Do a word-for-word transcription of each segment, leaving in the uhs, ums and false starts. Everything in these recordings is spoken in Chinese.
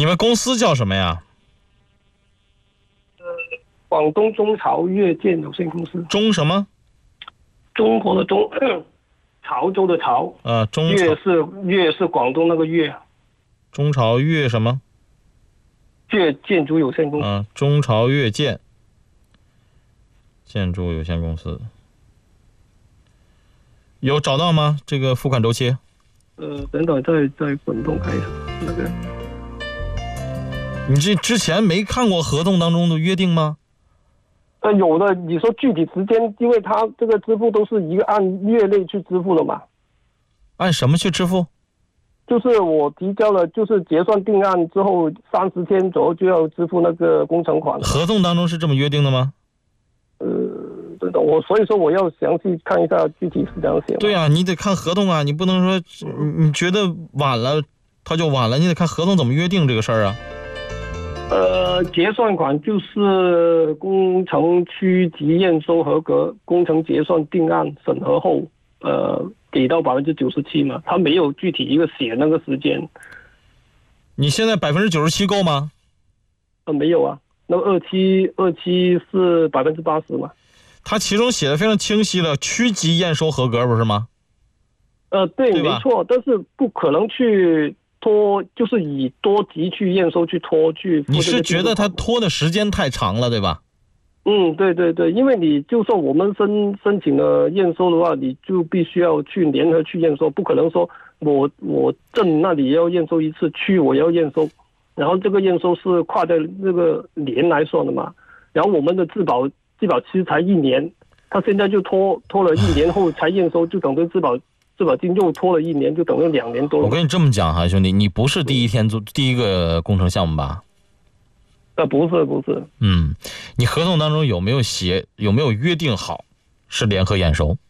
你们公司叫什么呀？ 广东中潮粤建有限公司。 中什么？ 中国的中，潮州的潮。 呃，中潮粤是粤是广东那个粤。 中潮粤什么？ 粤建筑有限公司。 啊，中潮粤建建筑有限公司。有找到吗？这个付款周期？ 呃，等等，再再滚动看一下那个。 你这之前没看过合同当中的约定吗？ 呃，有的，你说具体时间，因为他这个支付都是一个按月内去支付的嘛。 按什么去支付？ 就是我提交了，就是结算定案之后三十天左右就要支付那个工程款。 合同当中是这么约定的吗？ 呃，对的，我所以说我要详细看一下具体是怎样写。 对啊，你得看合同啊，你不能说你你觉得晚了他就晚了，你得看合同怎么约定这个事儿啊。 呃，结算款就是工程区级验收合格，工程结算定案审核后，呃，给到百分之九十七嘛，他没有具体一个写那个时间。 你现在百分之九十七够吗？ 呃，没有啊，那个二七二七是百分之八十嘛。 他其中写的非常清晰了，区级验收合格不是吗？ 呃，对， 对没错，但是不可能去拖，就是以多级去验收去拖去。 你是觉得他拖的时间太长了，对吧？ 嗯，对对对，因为你就算我们申申请了验收的话，你就必须要去联合去验收，不可能说我我镇那里要验收一次，区我要验收，然后这个验收是跨在那个年来算的嘛，然后我们的质保质保期才一年，他现在就拖拖了一年后才验收，就等于质保质保金又拖了一年，就等于两年多了。 我跟你这么讲哈，兄弟，你不是第一天做第一个工程项目吧？ 呃，不是不是。 嗯，你合同当中有没有写有没有约定好是联合验收？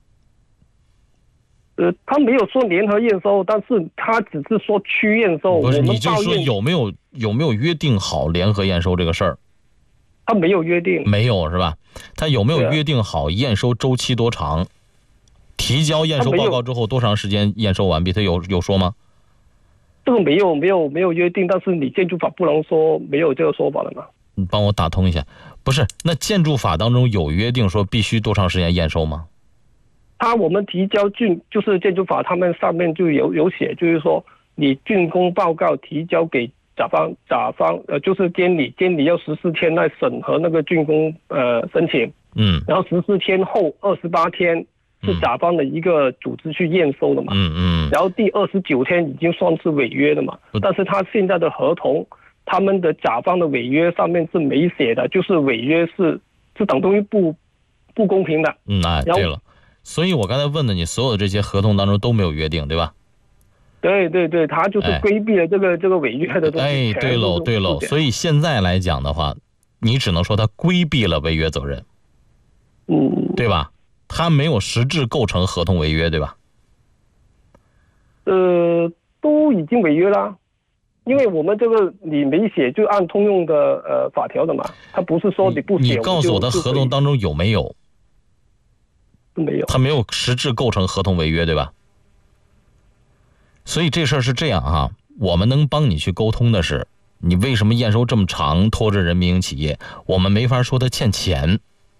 呃，他没有说联合验收，但是他只是说区验收。 不是， 我们你就说到验有没有有没有约定好联合验收这个事儿？ 他没有约定。 没有是吧？他有没有对啊约定好验收周期多长？提交验收报告之后多长时间验收完毕？他有有说吗？ 这个没有没有没有约定，但是你建筑法不能说没有这个说法了嘛？ 你帮我打通一下。不是，那建筑法当中有约定说必须多长时间验收吗？ 他我们提交竣就是建筑法，他们上面就有有写，就是说你竣工报告提交给甲方，甲方呃就是监理，监理要十四天内审核那个竣工呃申请， 嗯， 然后十四天后二十八天是甲方的一个组织去验收的嘛， 嗯嗯， 然后第二十九天已经算是违约了嘛，但是他现在的合同，他们的甲方的违约上面是没写的，就是违约是是等同于不不公平的。 嗯，哎，对了，所以我刚才问的你，所有的这些合同当中都没有约定，对吧？ 对对对，他就是规避了这个、哎、这个违约的东西。 哎，对喽对喽，所以现在来讲的话，你只能说他规避了违约责任， 嗯， 对吧？他没有实质构成合同违约，对吧？ 呃，都已经违约了，因为我们这个你没写，就按通用的呃法条的嘛，他不是说你不写。 你告诉我的合同当中有没有？ 没有， 他没有实质构成合同违约，对吧？所以这事儿是这样啊，我们能帮你去沟通的是，你为什么验收这么长，拖着人民营企业，我们没法说他欠钱。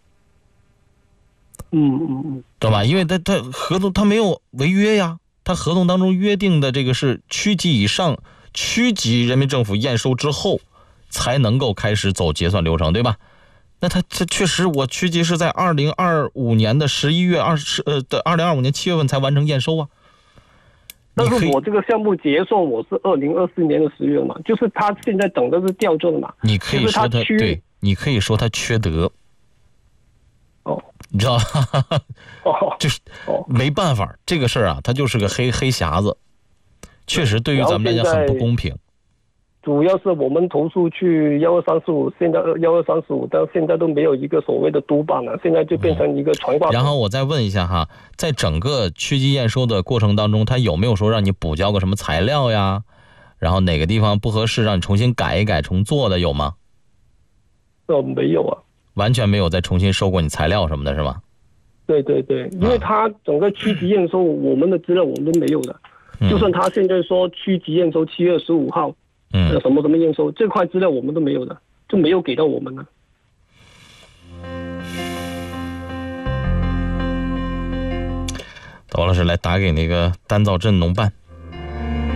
嗯嗯嗯， 对吧？因为他他合同他没有违约呀，他合同当中约定的这个是区级以上区级人民政府验收之后才能够开始走结算流程，对吧？那他这确实，我区级是在二零二五年的十一月二十呃的二零二五年七月份才完成验收啊。 但是我这个项目结算我是二零二四年的十月嘛，就是他现在等的是调证嘛。 你可以说他对，你可以说他缺德。 哦， 你知道哦， 就是没办法，这个事儿啊，它就是个黑黑匣子，确实对于咱们来讲很不公平。 主要是我们投诉去幺二三四五，现在幺二三四五到现在都没有一个所谓的督办了，现在就变成一个传话、嗯。 然后我再问一下哈，在整个区级验收的过程当中，他有没有说让你补交个什么材料呀？然后哪个地方不合适，让你重新改一改、重做的有吗？ 呃，没有啊。 完全没有再重新收过你材料什么的是吗？ 对对对，因为他整个区级验收，我们的资料我们都没有的。嗯、就算他现在说区级验收七月十五号， 嗯， 什么什么验收这块资料我们都没有的，就没有给到我们了。 王老师来打给那个丹灶镇农办。